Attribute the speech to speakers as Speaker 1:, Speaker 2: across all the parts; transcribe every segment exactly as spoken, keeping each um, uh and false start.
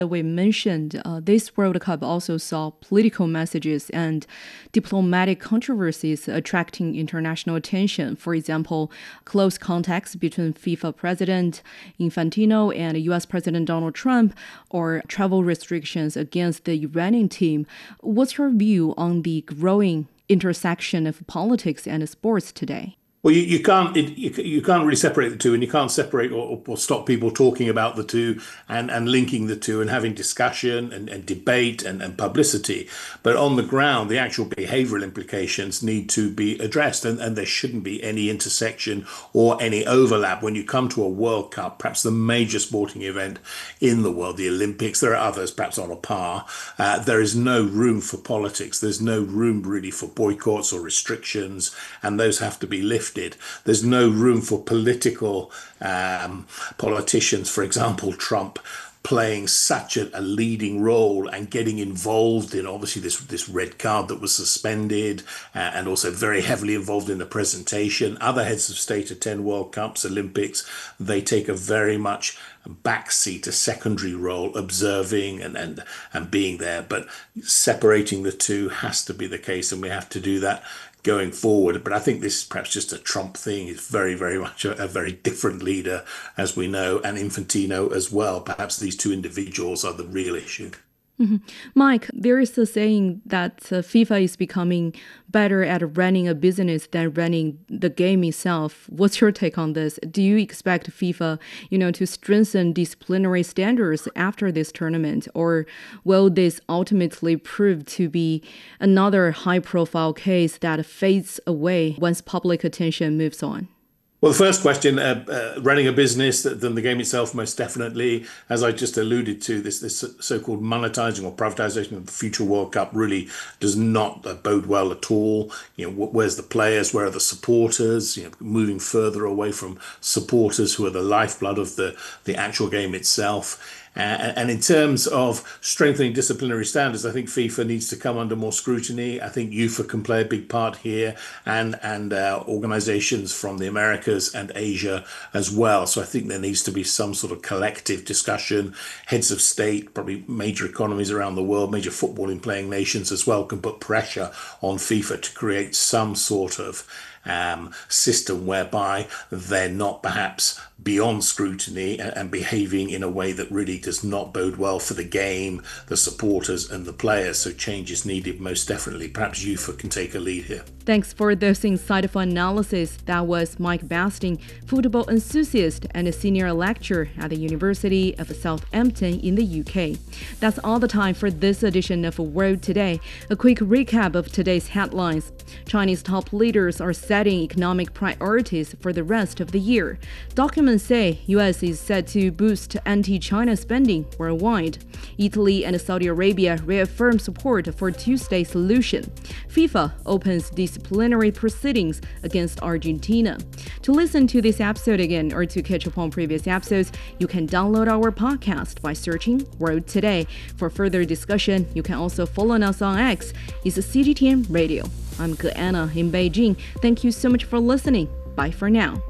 Speaker 1: We mentioned uh, this World Cup also saw political messages and diplomatic controversies attracting international attention. For example, close contacts between FIFA President Infantino and U S President Donald Trump, or travel restrictions against the Iranian team. What's your view on the growing intersection of politics and sports today?
Speaker 2: Well, you, you can't it, you, you can't really separate the two, and you can't separate or, or stop people talking about the two and, and linking the two and having discussion and, and debate and, and publicity. But on the ground, the actual behavioral implications need to be addressed, and, and there shouldn't be any intersection or any overlap. When you come to a World Cup, perhaps the major sporting event in the world, the Olympics, there are others perhaps on a par, uh, there is no room for politics. There's no room really for boycotts or restrictions, and those have to be lifted. There's no room for political um, politicians, for example, Trump, playing such a, a leading role and getting involved in obviously this this red card that was suspended, uh, and also very heavily involved in the presentation. Other heads of state attend World Cups, Olympics. They take a very much backseat, a secondary role, observing and, and, and being there. But separating the two has to be the case, and we have to do that going forward. But I think this is perhaps just a Trump thing. He's very, very much a, a very different leader, as we know, and Infantino as well. Perhaps these two individuals are the real issue.
Speaker 1: Mm-hmm. Mike, there is a saying that uh, FIFA is becoming better at running a business than running the game itself. What's your take on this? Do you expect FIFA, you know, to strengthen disciplinary standards after this tournament, or will this ultimately prove to be another high-profile case that fades away once public attention moves on?
Speaker 2: Well, the first question, uh, uh, running a business, then the game itself, most definitely. As I just alluded to, this this so-called monetizing or privatization of the future World Cup really does not uh, bode well at all. You know, where's the players? Where are the supporters? You know, moving further away from supporters who are the lifeblood of the, the actual game itself. Uh, and in terms of strengthening disciplinary standards, I think FIFA needs to come under more scrutiny. I think UEFA can play a big part here, and and uh, organizations from the Americas and Asia as well. So I think there needs to be some sort of collective discussion. Heads of state, probably major economies around the world, major footballing playing nations as well, can put pressure on FIFA to create some sort of um, system whereby they're not perhaps beyond scrutiny and, and behaving in a way that really does not bode well for the game, the supporters and the players. So change is needed, most definitely. Perhaps UEFA can take a lead here.
Speaker 1: Thanks for those insightful analysis. That was Mike Basting, football enthusiast and a senior lecturer at the University of Southampton in the U K. That's all the time for this edition of World Today. A quick recap of today's headlines. Chinese top leaders are setting economic priorities for the rest of the year. Documents say U S is set to boost anti-China spending worldwide. Italy and Saudi Arabia reaffirm support for two-state solution. FIFA opens disciplinary proceedings against Argentina. To listen to this episode again or to catch up on previous episodes, you can download our podcast by searching World Today. For further discussion, you can also follow us on X. It's C G T N Radio. I'm Ge Anna in Beijing. Thank you so much for listening. Bye for now.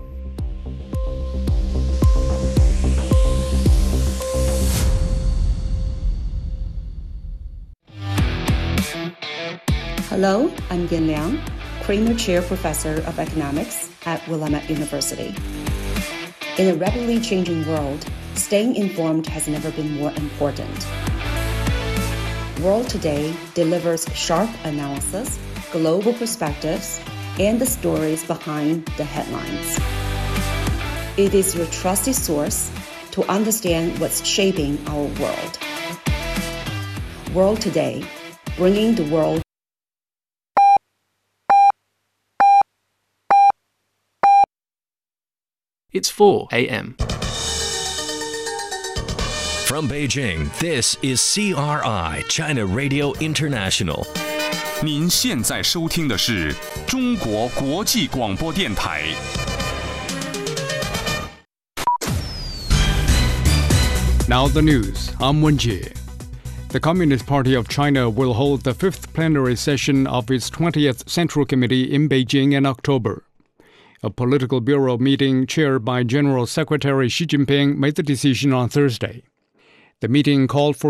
Speaker 3: Hello, I'm Yan Liang, Kramer Chair Professor of Economics at Willamette University. In a rapidly changing world, staying informed has never been more important. World Today delivers sharp analysis, global perspectives, and the stories behind the headlines. It is your trusted source to understand what's shaping our world. World Today, bringing the world.
Speaker 4: It's four a.m.
Speaker 5: From Beijing, this is C R I, China Radio International.
Speaker 6: 您现在收听的是中国国际广播电台。
Speaker 7: Now the news. I'm Wenjie. The Communist Party of China will hold the fifth plenary session of its twentieth Central Committee in Beijing in October. A political bureau meeting chaired by General Secretary Xi Jinping made the decision on Thursday. The meeting called for